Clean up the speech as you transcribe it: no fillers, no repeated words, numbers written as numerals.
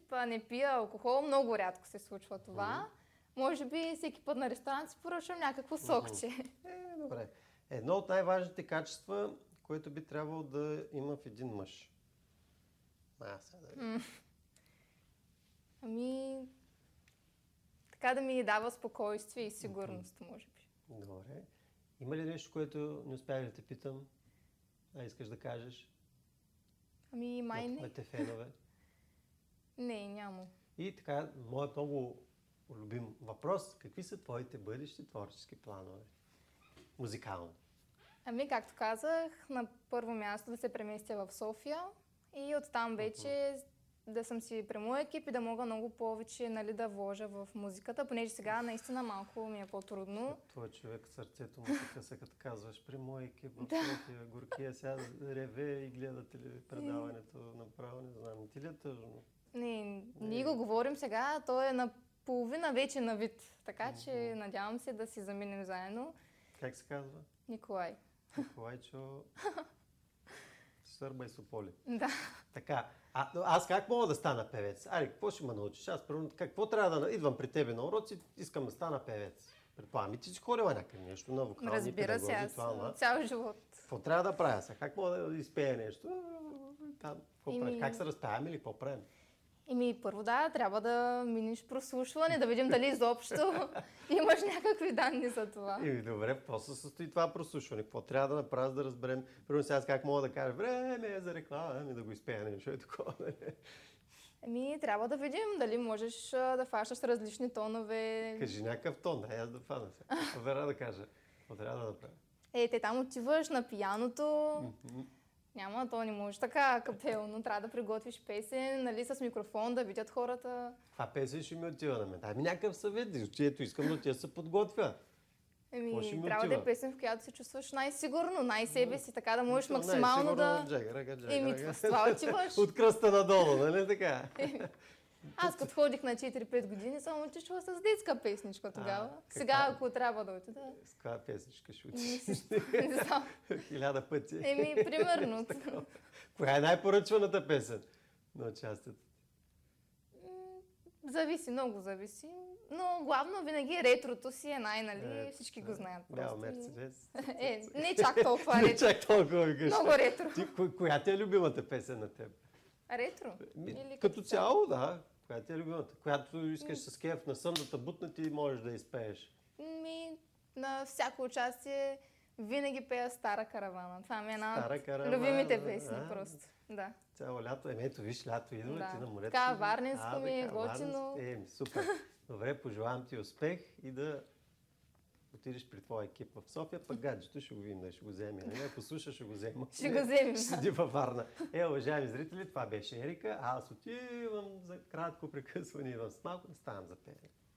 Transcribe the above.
не пия алкохол, много рядко се случва това. Може би всеки път на ресторант си поръчвам някакво сокче. Добре. Едно от най-важните качества, което би трябвало да има в един мъж. Така да ми дава спокойствие и сигурност, може би. Добре. Има ли нещо, което не успях да те питам, искаш да кажеш? Май не. Твоите фенове? Не, няма. И така, моят много любим въпрос. Какви са твоите бъдещи творчески планове? Музикално. Както казах, на първо място да се преместя в София и оттам вече да съм си при моя екип и да мога много повече да вложа в музиката, понеже сега наистина малко ми е по-трудно. Твой човек, сърцето му се като казваш, при моя екип в София, горкия сега реве и гледа предаването направо, не знам, ти ли е тъжно? Не, ние го говорим сега, той е наполовина вече на вид, така че надявам се да си заминем заедно. Как се казва? Николай. Николайчо Сърба и Сополи. Да. Така, аз как мога да стана певец? Какво ще ме научиш? Аз какво трябва да идвам при тебе на уроци, искам да стана певец. Предполагам, ти си ходила някъде нещо на вокални Разбира се, аз цял живот. Какво трябва да правя сега? Как мога да изпея нещо? Как се разпяваме или какво правим? Първо трябва да минеш прослушване, да видим дали изобщо имаш някакви данни за това. Добре, какво се състои това прослушване? Какво трябва да направя, за да разберем? Първо сега как мога да кажа, време е за реклама, да го изпея нещо и такова. Трябва да видим дали можеш да фащаш различни тонове. Кажи някакъв тон, аз да фана сега. Какво да кажа? Какво трябва да направя? Те там отиваш на пияното. Няма, то не може така капелно. Трябва да приготвиш песен, с микрофон, да видят хората. Това песен ще ми отива на мен. Дай ми някакъв съвет, чието искам да отида се подготвя. Трябва да е песен, в която се чувстваш най-сигурно, най-себе си, така да можеш максимално да... С това отиваш. От кръста надолу, нали така? Аз като ходих на 4-5 години, съм отишла с детска песничка тогава. Сега, ако трябва да отида... С каква песничка ще отиш? Не знам. 1000 пъти. Примерно. Коя е най-поръчваната песен на участието? Зависи, много зависи. Но главно винаги ретрото си е всички го знаят. Бял Мерцедес. Не чак толкова ретро. Не чак толкова викаш. Много ретро. Коя ти е любимата песен на теб? Ретро? Като цяло, да. Коя ти е любимата? Която искаш с кеф на сън да те бутне, ти можеш да изпееш. На всяко участие винаги пея Стара каравана. Това ми е една от любимите песни просто. Да. Цяло лято. Ето виж, лято идва, ти на морето. Така, варненско ми е готино. Супер. Добре, пожелавам ти успех и да отидеш при твоя екип в София, пък гаджето ще го видим, ще го вземем. Ако слуша, ще го взема. Ще го вземем. Ще седи във Варна. Уважаеми зрители, това беше Ерика. Аз отивам за кратко прекъсване и с малко да ставам за пеене.